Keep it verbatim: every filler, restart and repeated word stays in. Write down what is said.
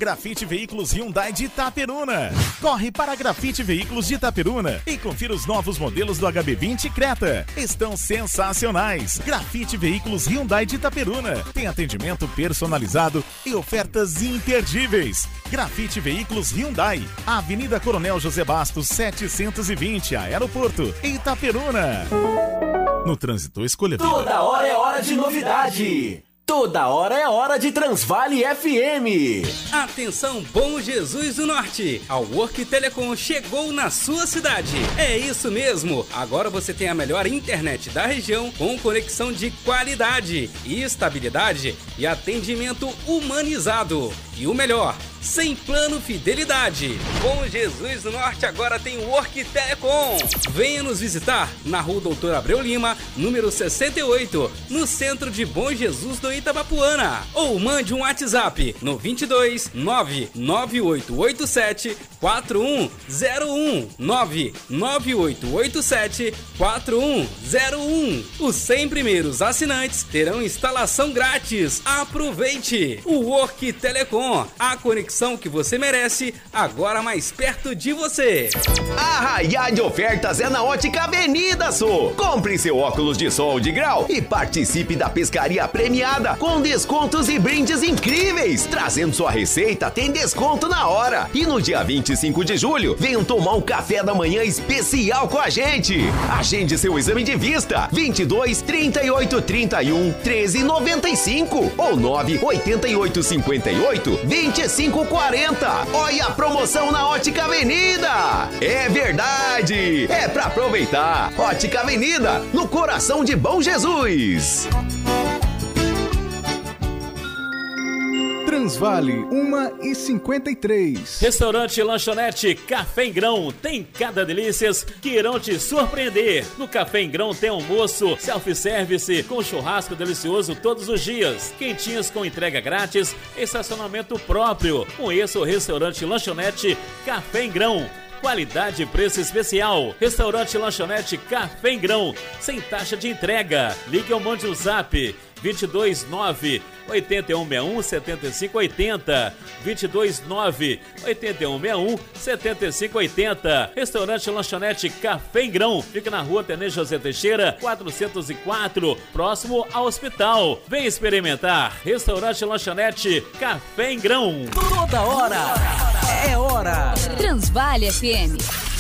Grafite Veículos Hyundai de Itaperuna. Corre para a Grafite Veículos de Itaperuna e confira os novos modelos do H B vinte Creta. Estão sensacionais. Grafite Veículos Hyundai de Itaperuna. Tem atendimento personalizado e ofertas imperdíveis. Grafite Veículos Hyundai. Avenida Coronel José Bastos, setecentos e vinte, Aeroporto, Itaperuna. No trânsito, escolha vida. Toda hora é hora de novidade. Toda hora é hora de Transvale F M. Atenção, Bom Jesus do Norte! A Work Telecom chegou na sua cidade. É isso mesmo! Agora você tem a melhor internet da região com conexão de qualidade, estabilidade e atendimento humanizado. E o melhor, sem plano fidelidade. Bom Jesus do Norte agora tem Work Telecom. Venha nos visitar na Rua Doutor Abreu Lima, número sessenta e oito, no centro de Bom Jesus do Itabapuana. Ou mande um WhatsApp no vinte e dois, nove nove oito oito sete, quatro um zero um, nove nove oito oito sete, quatro um zero um. Os cem primeiros assinantes terão instalação grátis. Aproveite! O Work Telecom, a conexão que você merece, agora mais perto de você. Arraiá de ofertas é na Ótica Avenida Sul. Compre seu óculos de sol de grau e participe da pescaria premiada com descontos e brindes incríveis. Trazendo sua receita, tem desconto na hora. E no dia vinte e cinco de julho, venham tomar um café da manhã especial com a gente. Agende seu exame de vista. vinte e dois, trinta e oito, trinta e um, treze, noventa e cinco ou nove oito oito cinco oito, vinte e cinco quarenta. Olha a promoção na Ótica Avenida. É verdade, é pra aproveitar. Ótica Avenida, no coração de Bom Jesus. Transvale, uma e cinquenta e três. Restaurante e Lanchonete Café em Grão tem cada delícias que irão te surpreender. No Café em Grão tem almoço, self-service com churrasco delicioso todos os dias, quentinhas com entrega grátis, estacionamento próprio. Conheça o Restaurante e Lanchonete Café em Grão. Qualidade e preço especial. Restaurante e Lanchonete Café em Grão, sem taxa de entrega. Ligue ou mande um zap vinte e dois, nove, oito um seis um, sete cinco oito zero, vinte e dois, nove, oito um seis um, sete cinco oito zero. Restaurante e Lanchonete Café em Grão, fica na Rua Tenente José Teixeira, quatrocentos e quatro, próximo ao hospital. Vem experimentar. Restaurante e Lanchonete Café em Grão. Toda hora é hora. Transvale F M.